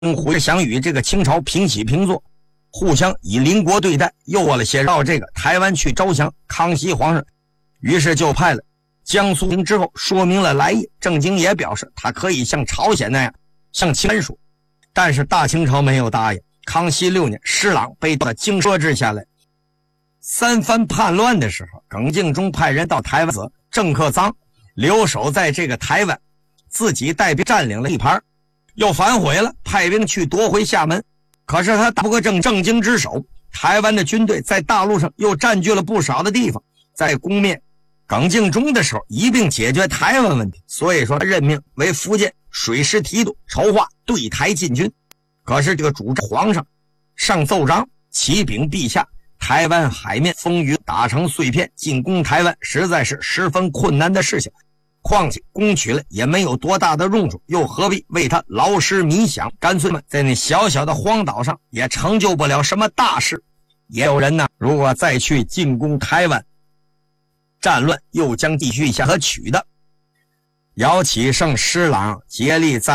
想与这个清朝平起平坐，互相以邻国对待，又了些到这个台湾去招降康熙皇上，于是就派了江苏之后说明了来意。郑经也表示他可以像朝鲜那样向清说，但是大清朝没有答应。康熙6年，施琅被京设置下来。三藩叛乱的时候，耿敬忠派人到台湾，郑克臧留守在这个台湾，自己带兵占领了一盘，又反悔了，派兵去夺回厦门。可是他打不过郑经之手，台湾的军队在大陆上又占据了不少的地方，在攻灭耿敬忠的时候一并解决台湾问题。所以说他任命为福建水师提督，筹划对台进军。可是这个主皇上上奏章启禀陛下，台湾海面风雨打成碎片，进攻台湾实在是十分困难的事情，况且攻取了也没有多大的用处，又何必为他劳师迷想，干脆在那小小的荒岛上也成就不了什么大事。也有人呢，如果再去进攻台湾，战乱又将继续下可取的。姚启圣、施琅竭力在